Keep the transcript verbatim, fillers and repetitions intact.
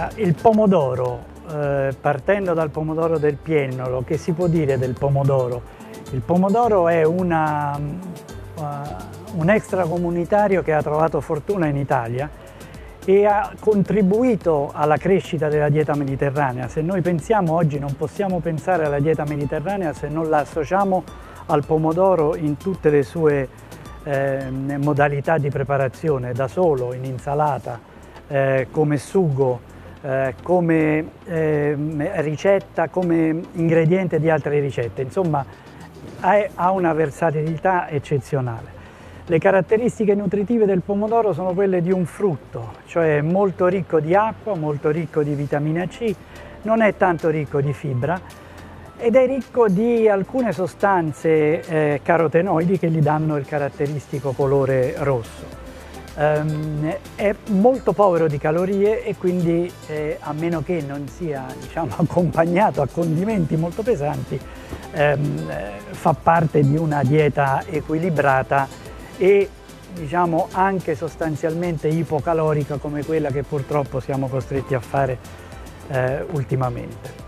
Allora, il pomodoro, eh, partendo dal pomodoro del Piennolo, che si può dire del pomodoro? Il pomodoro è una, uh, un extracomunitario che ha trovato fortuna in Italia e ha contribuito alla crescita della dieta mediterranea. Se noi pensiamo oggi, non possiamo pensare alla dieta mediterranea se non la associamo al pomodoro in tutte le sue eh, modalità di preparazione, da solo, in insalata, Eh, come sugo, eh, come eh, ricetta, come ingrediente di altre ricette. Insomma, ha, ha una versatilità eccezionale. Le caratteristiche nutritive del pomodoro sono quelle di un frutto, cioè molto ricco di acqua, molto ricco di vitamina C, non è tanto ricco di fibra ed è ricco di alcune sostanze eh, carotenoidi che gli danno il caratteristico colore rosso. Um, è molto povero di calorie e quindi eh, a meno che non sia, diciamo, accompagnato a condimenti molto pesanti, ehm, fa parte di una dieta equilibrata e, diciamo, anche sostanzialmente ipocalorica come quella che purtroppo siamo costretti a fare eh, ultimamente.